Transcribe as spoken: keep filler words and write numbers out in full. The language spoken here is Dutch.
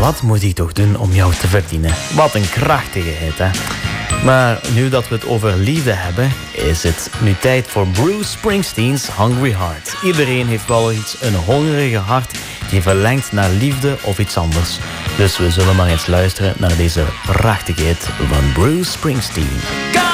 wat moet ik toch doen om jou te verdienen? Wat een krachtige hit, hè? Maar nu dat we het over liefde hebben, is het nu tijd voor Bruce Springsteen's Hungry Heart. Iedereen heeft wel iets, een hongerige hart die verlangt naar liefde of iets anders. Dus we zullen maar eens luisteren naar deze prachtige hit van Bruce Springsteen.